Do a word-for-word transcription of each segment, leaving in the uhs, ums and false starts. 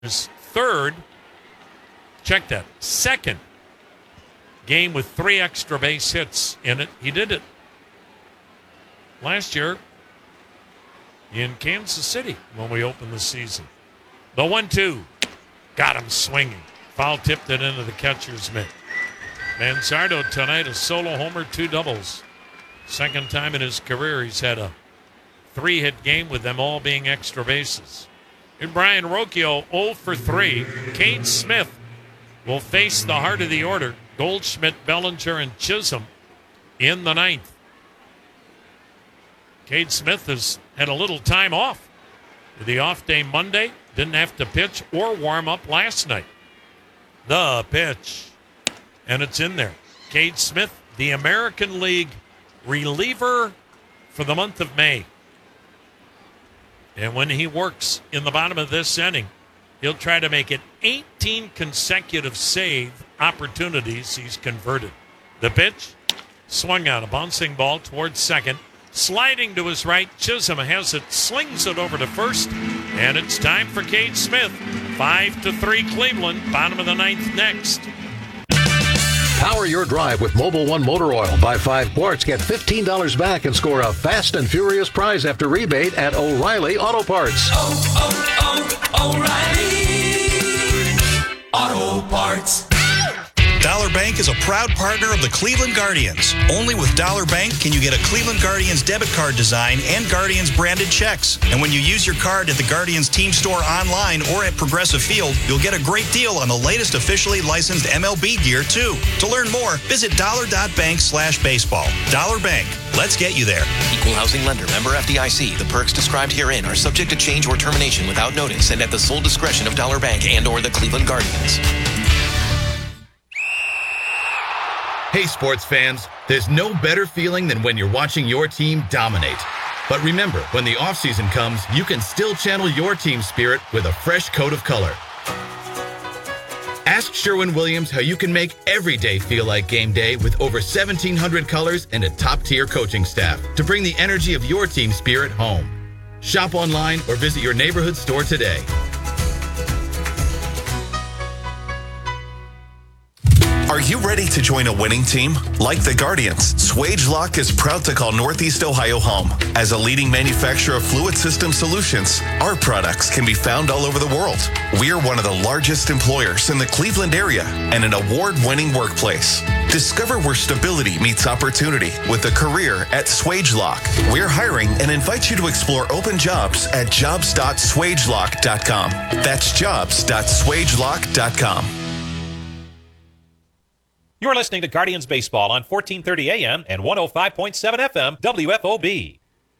his third, check that, second game with three extra base hits in it. He did it last year in Kansas City when we opened the season. The one two got him swinging. Foul tipped it into the catcher's mitt. Manzardo tonight, a solo homer, two doubles. Second time in his career he's had a three-hit game with them all being extra bases. And Brian Rocchio, oh for three. Cade Smith will face the heart of the order. Goldschmidt, Bellinger, and Chisholm in the ninth. Cade Smith has had a little time off. The off day Monday, didn't have to pitch or warm up last night. The pitch. And it's in there. Cade Smith, the American League reliever for the month of May. And when he works in the bottom of this inning, he'll try to make it eighteen consecutive save opportunities he's converted. The pitch, swung out, a bouncing ball towards second. Sliding to his right, Chisholm has it, slings it over to first, and it's time for Cade Smith. Five to three Cleveland, bottom of the ninth next. Power your drive with Mobil one Motor Oil. Buy five quarts, get fifteen dollars back, and score a fast and furious prize after rebate at O'Reilly Auto Parts. Oh, oh, oh, O'Reilly Auto Parts. Dollar Bank is a proud partner of the Cleveland Guardians. Only with Dollar Bank can you get a Cleveland Guardians debit card design and Guardians branded checks. And when you use your card at the Guardians team store online or at Progressive Field, you'll get a great deal on the latest officially licensed M L B gear, too. To learn more, visit dollar.bank slash baseball. Dollar Bank. Let's get you there. Equal housing lender. Member F D I C. The perks described herein are subject to change or termination without notice and at the sole discretion of Dollar Bank and or the Cleveland Guardians. Hey, sports fans, there's no better feeling than when you're watching your team dominate. But remember, when the offseason comes, you can still channel your team spirit with a fresh coat of color. Ask Sherwin-Williams how you can make every day feel like game day with over seventeen hundred colors and a top-tier coaching staff to bring the energy of your team spirit home. Shop online or visit your neighborhood store today. Are you ready to join a winning team? Like the Guardians, Swagelok is proud to call Northeast Ohio home. As a leading manufacturer of fluid system solutions, our products can be found all over the world. We are one of the largest employers in the Cleveland area and an award-winning workplace. Discover where stability meets opportunity with a career at Swagelok. We're hiring and invite you to explore open jobs at jobs dot swagelok dot com. That's jobs dot swagelok dot com. You're listening to Guardians Baseball on fourteen thirty A M and one oh five point seven F M W F O B.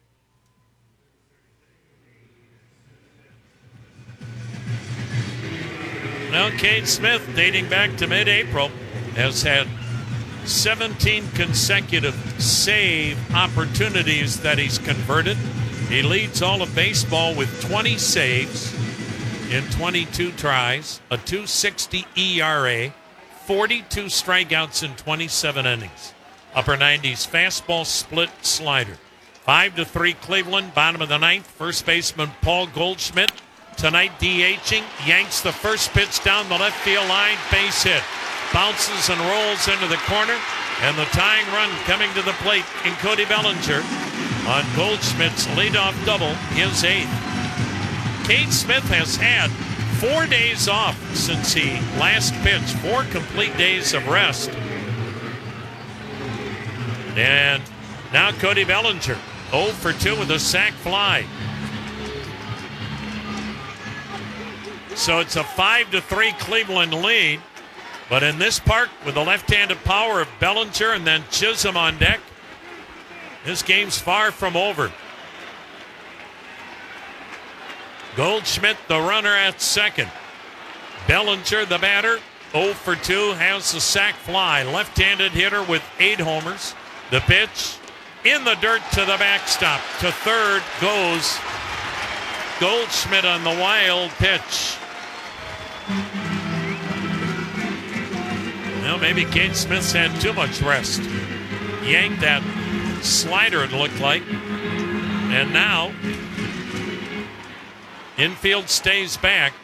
Now, Cade Smith, dating back to mid-April, has had seventeen consecutive save opportunities that he's converted. He leads all of baseball with twenty saves in twenty-two tries, a two sixty E R A, forty-two strikeouts in twenty-seven innings. Upper nineties fastball, split, slider. Five to three Cleveland, bottom of the ninth. First baseman Paul Goldschmidt tonight DHing. Yanks the first pitch down the left field line, base hit. Bounces and rolls into the corner, and the tying run coming to the plate in Cody Bellinger on Goldschmidt's leadoff double, his eighth. Cade Smith has had four days off since he last pitched, four complete days of rest. And now Cody Bellinger, oh for two with a sac fly. So it's a five to three Cleveland lead. But in this park, with the left-handed power of Bellinger and then Chisholm on deck, this game's far from over. Goldschmidt, the runner at second. Bellinger, the batter, oh for two, has the sac fly. Left-handed hitter with eight homers. The pitch in the dirt to the backstop. To third goes Goldschmidt on the wild pitch. Well, maybe Cade Smith's had too much rest. Yanked that slider, it looked like. And now, infield stays back.